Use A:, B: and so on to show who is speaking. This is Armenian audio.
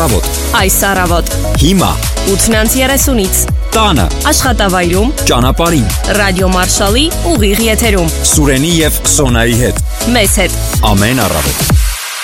A: Առավոտ։
B: Այս առավոտ
A: Հիմա
B: 8:30-ից
A: տանը,
B: աշխատավայրում,
A: ճանապարհին,
B: ռադիո Մարշալի ուղիղ եթերում,
A: Սուրենի եւ Սոնայի հետ։
B: մեզ հետ
A: Ամեն առավոտ։